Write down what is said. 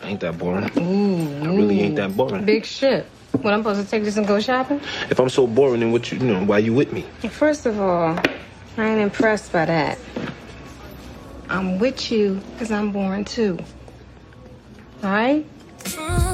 I ain't that boring. Ooh. I really ain't that boring. Big shit. What, I'm supposed to take this and go shopping? If I'm so boring, then what you know? Why you with me? First of all, I ain't impressed by that. I'm with you because I'm boring too. All right?